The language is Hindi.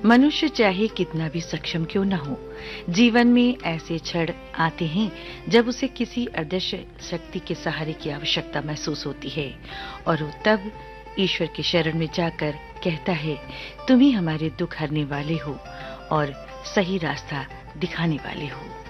मनुष्य चाहे कितना भी सक्षम क्यों न हो, जीवन में ऐसे क्षण आते हैं जब उसे किसी अदृश्य शक्ति के सहारे की आवश्यकता महसूस होती है और वो तब ईश्वर की शरण में जाकर कहता है, तुम ही हमारे दुख हरने वाले हो और सही रास्ता दिखाने वाले हो।